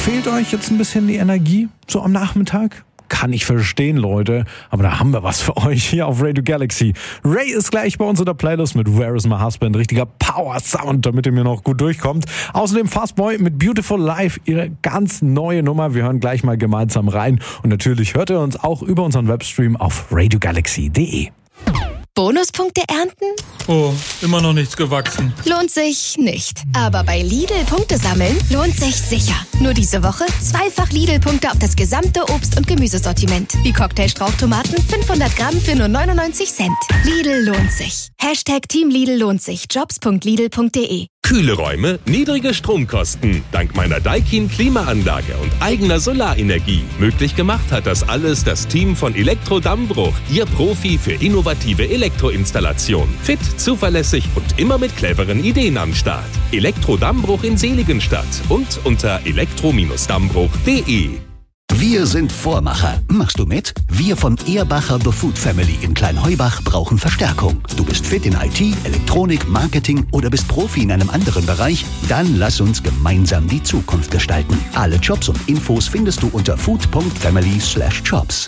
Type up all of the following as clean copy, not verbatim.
Fehlt euch jetzt ein bisschen die Energie so am Nachmittag? Kann ich verstehen, Leute, aber da haben wir was für euch hier auf Radio Galaxy. Ray ist gleich bei uns in der Playlist mit Where is my husband? Richtiger Power-Sound, damit ihr mir noch gut durchkommt. Außerdem Fastboy mit Beautiful Life, ihre ganz neue Nummer. Wir hören gleich mal gemeinsam rein. Und natürlich hört ihr uns auch über unseren Webstream auf radiogalaxy.de. Bonuspunkte ernten? Oh, immer noch nichts gewachsen. Lohnt sich nicht. Aber bei Lidl Punkte sammeln lohnt sich sicher. Nur diese Woche 2-fach Lidl-Punkte auf das gesamte Obst- und Gemüsesortiment. Wie Cocktailstrauchtomaten 500 Gramm für nur 99 Cent. Lidl lohnt sich. #Team Lidl lohnt sich. Jobs.lidl.de. Kühle Räume, niedrige Stromkosten. Dank meiner Daikin Klimaanlage und eigener Solarenergie. Möglich gemacht hat das alles das Team von Elektro Dammbruch. Ihr Profi für innovative Elektroinstallation. Fit, zuverlässig und immer mit cleveren Ideen am Start. Elektro Dammbruch in Seligenstadt und unter elektro-dammbruch.de. Wir sind Vormacher. Machst du mit? Wir von Ehrbacher The Food Family in Kleinheubach brauchen Verstärkung. Du bist fit in IT, Elektronik, Marketing oder bist Profi in einem anderen Bereich? Dann lass uns gemeinsam die Zukunft gestalten. Alle Jobs und Infos findest du unter food.family/jobs.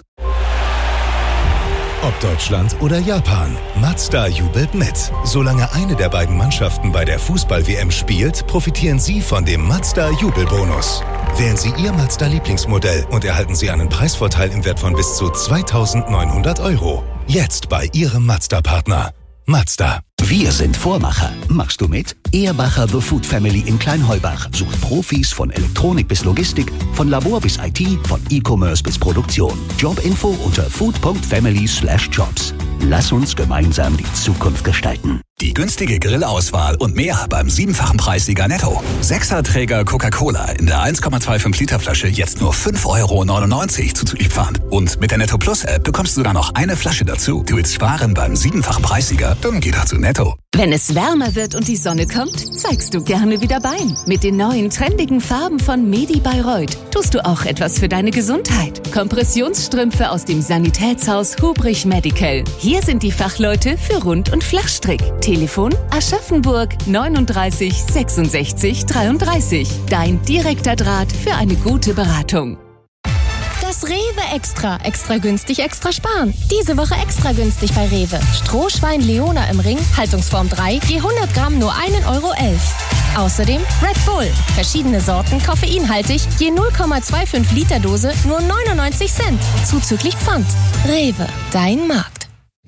Ob Deutschland oder Japan, Mazda jubelt mit. Solange eine der beiden Mannschaften bei der Fußball-WM spielt, profitieren Sie von dem Mazda-Jubelbonus. Wählen Sie Ihr Mazda-Lieblingsmodell und erhalten Sie einen Preisvorteil im Wert von bis zu 2.900 €. Jetzt bei Ihrem Mazda-Partner. Mazda. Wir sind Vormacher. Machst du mit? Ehrbacher The Food Family in Kleinheubach sucht Profis von Elektronik bis Logistik, von Labor bis IT, von E-Commerce bis Produktion. Jobinfo unter food.family/jobs. Lass uns gemeinsam die Zukunft gestalten. Die günstige Grillauswahl und mehr beim 7-fachen Preissieger Netto. 6er-Träger Coca-Cola in der 1,25 Liter Flasche jetzt nur 5,99 € zuzüglich Pfand. Und mit der Netto Plus App bekommst du sogar noch eine Flasche dazu. Du willst sparen beim 7-fachen Preissieger? Dann geh doch zu Netto. Wenn es wärmer wird und die Sonne kommt, zeigst du gerne wieder Bein. Mit den neuen trendigen Farben von Medi Bayreuth tust du auch etwas für deine Gesundheit. Kompressionsstrümpfe aus dem Sanitätshaus Hubrich Medical. Hier sind die Fachleute für Rund- und Flachstrick. Telefon Aschaffenburg 39 66 33. Dein direkter Draht für eine gute Beratung. Das Rewe Extra. Extra günstig, extra sparen. Diese Woche extra günstig bei Rewe. Strohschwein Leona im Ring, Haltungsform 3, je 100 Gramm nur 1,11 €. Außerdem Red Bull. Verschiedene Sorten, koffeinhaltig, je 0,25 Liter Dose nur 99 Cent. Zuzüglich Pfand. Rewe, dein Markt.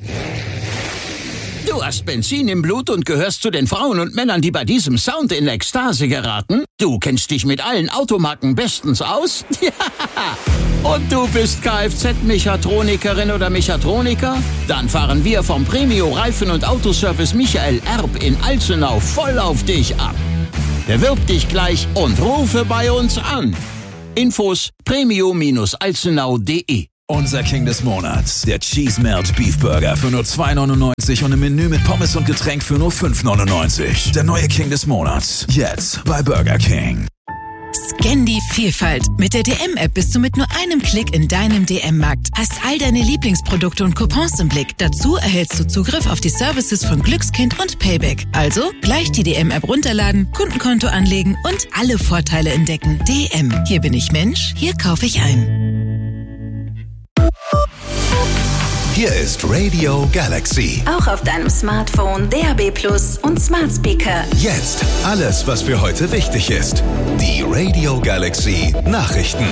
Du hast Benzin im Blut und gehörst zu den Frauen und Männern, die bei diesem Sound in Ekstase geraten? Du kennst dich mit allen Automarken bestens aus? Ja! Und du bist Kfz-Mechatronikerin oder Mechatroniker? Dann fahren wir vom Premio Reifen- und Autoservice Michael Erb in Alzenau voll auf dich ab. Bewirb dich gleich und rufe bei uns an. Infos premio-alzenau.de. Unser King des Monats, der Cheese Melt Beef Burger für nur 2,99 € und im Menü mit Pommes und Getränk für nur 5,99 €. Der neue King des Monats, jetzt bei Burger King. Scan die Vielfalt. Mit der DM-App bist du mit nur einem Klick in deinem DM-Markt. Hast all deine Lieblingsprodukte und Coupons im Blick. Dazu erhältst du Zugriff auf die Services von Glückskind und Payback. Also gleich die DM-App runterladen, Kundenkonto anlegen und alle Vorteile entdecken. DM. Hier bin ich Mensch, hier kaufe ich ein. Hier ist Radio Galaxy. Auch auf deinem Smartphone, DAB+ und Smart Speaker. Jetzt alles, was für heute wichtig ist. Die Radio Galaxy Nachrichten.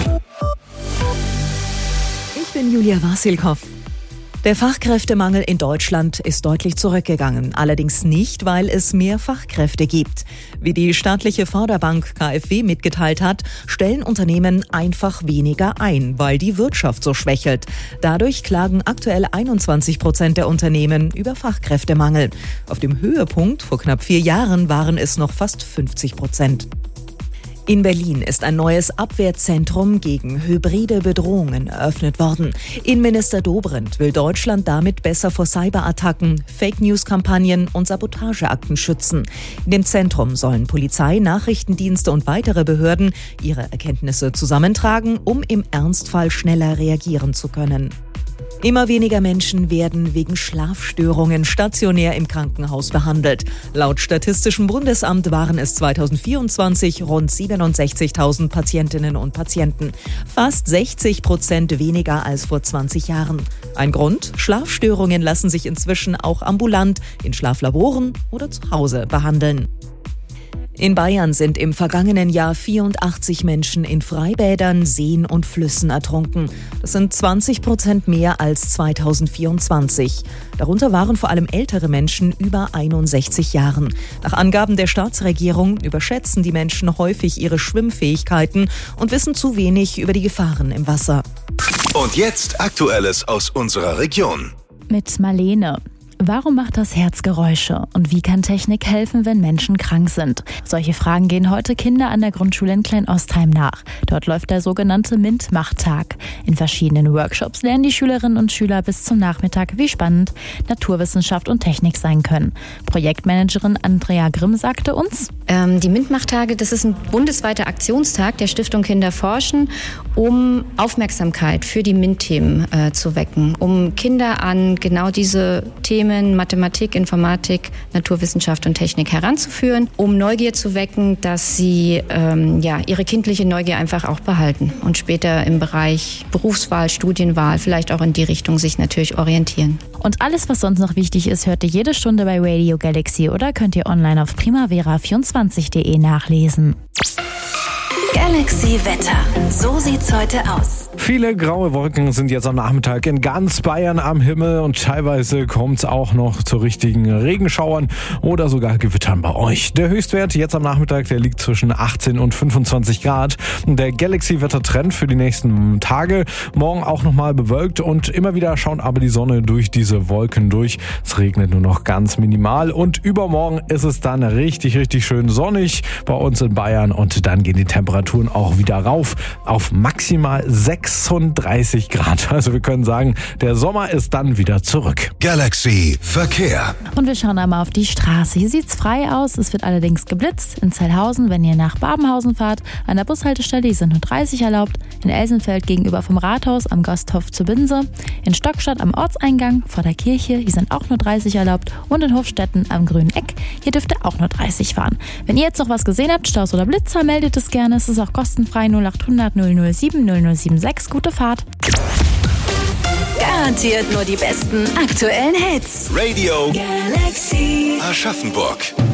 Ich bin Julia Wasilkow. Der Fachkräftemangel in Deutschland ist deutlich zurückgegangen, allerdings nicht, weil es mehr Fachkräfte gibt. Wie die staatliche Förderbank KfW mitgeteilt hat, stellen Unternehmen einfach weniger ein, weil die Wirtschaft so schwächelt. Dadurch klagen aktuell 21% der Unternehmen über Fachkräftemangel. Auf dem Höhepunkt vor knapp 4 Jahren waren es noch fast 50%. In Berlin ist ein neues Abwehrzentrum gegen hybride Bedrohungen eröffnet worden. Innenminister Dobrindt will Deutschland damit besser vor Cyberattacken, Fake-News-Kampagnen und Sabotageakten schützen. In dem Zentrum sollen Polizei, Nachrichtendienste und weitere Behörden ihre Erkenntnisse zusammentragen, um im Ernstfall schneller reagieren zu können. Immer weniger Menschen werden wegen Schlafstörungen stationär im Krankenhaus behandelt. Laut Statistischem Bundesamt waren es 2024 rund 67.000 Patientinnen und Patienten. Fast 60% weniger als vor 20 Jahren. Ein Grund? Schlafstörungen lassen sich inzwischen auch ambulant in Schlaflaboren oder zu Hause behandeln. In Bayern sind im vergangenen Jahr 84 Menschen in Freibädern, Seen und Flüssen ertrunken. Das sind 20% mehr als 2024. Darunter waren vor allem ältere Menschen über 61 Jahren. Nach Angaben der Staatsregierung überschätzen die Menschen häufig ihre Schwimmfähigkeiten und wissen zu wenig über die Gefahren im Wasser. Und jetzt Aktuelles aus unserer Region. Mit Marlene. Warum macht das Herz Geräusche? Und wie kann Technik helfen, wenn Menschen krank sind? Solche Fragen gehen heute Kinder an der Grundschule in Kleinostheim nach. Dort läuft der sogenannte MINT-Macht-Tag. In verschiedenen Workshops lernen die Schülerinnen und Schüler bis zum Nachmittag, wie spannend Naturwissenschaft und Technik sein können. Projektmanagerin Andrea Grimm sagte uns: Die MINT-Macht-Tage, das ist ein bundesweiter Aktionstag der Stiftung Kinder forschen, um Aufmerksamkeit für die MINT-Themen zu wecken, um Kinder an genau diese Themen Mathematik, Informatik, Naturwissenschaft und Technik heranzuführen, um Neugier zu wecken, dass sie ihre kindliche Neugier einfach auch behalten und später im Bereich Berufswahl, Studienwahl vielleicht auch in die Richtung sich natürlich orientieren. Und alles, was sonst noch wichtig ist, hört ihr jede Stunde bei Radio Galaxy oder könnt ihr online auf primavera24.de nachlesen. Galaxy Wetter. So sieht's heute aus. Viele graue Wolken sind jetzt am Nachmittag in ganz Bayern am Himmel und teilweise kommt es auch noch zu richtigen Regenschauern oder sogar Gewittern bei euch. Der Höchstwert jetzt am Nachmittag, der liegt zwischen 18 und 25 Grad. Der Galaxy-Wettertrend für die nächsten Tage. Morgen auch nochmal bewölkt und immer wieder schaut aber die Sonne durch diese Wolken durch. Es regnet nur noch ganz minimal und übermorgen ist es dann richtig, richtig schön sonnig bei uns in Bayern und dann gehen die Temperaturen auch wieder rauf auf maximal 36 Grad. Also wir können sagen, der Sommer ist dann wieder zurück. Galaxy Verkehr. Und wir schauen einmal auf die Straße. Hier sieht's frei aus. Es wird allerdings geblitzt. In Zellhausen, wenn ihr nach Babenhausen fahrt, an der Bushaltestelle, hier sind nur 30 erlaubt. In Elsenfeld gegenüber vom Rathaus am Gasthof zur Binse. In Stockstadt am Ortseingang vor der Kirche, hier sind auch nur 30 erlaubt. Und in Hofstetten am Grünen Eck, hier dürft ihr auch nur 30 fahren. Wenn ihr jetzt noch was gesehen habt, Staus oder Blitzer, meldet es gerne. Es ist auch kostenfrei 0800 007 0076. Gute Fahrt. Garantiert nur die besten aktuellen Hits. Radio Galaxy Aschaffenburg.